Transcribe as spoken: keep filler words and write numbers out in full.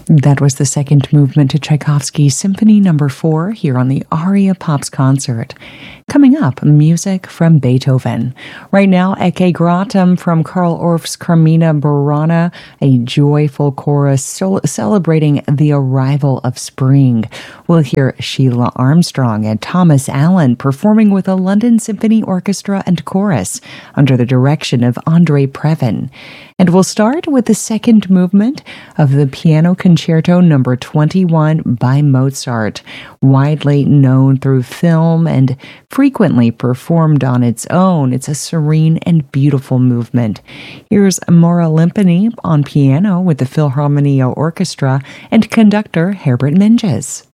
That was the second movement to Tchaikovsky's Symphony Number four here on the Aria Pops Concert. Coming up, music from Beethoven. Right now, Ecce Gratum from Karl Orff's Carmina Burana, a joyful chorus so celebrating the arrival of spring. We'll hear Sheila Armstrong and Thomas Allen performing with a London Symphony Orchestra and Chorus under the direction of Andre Previn. And we'll start with the second movement of the Piano Concerto Number twenty-one by Mozart, widely known through film and frequently performed on its own. It's a serene and beautiful movement. Here's Maura Limpany on piano with the Philharmonia Orchestra and conductor Herbert Menges.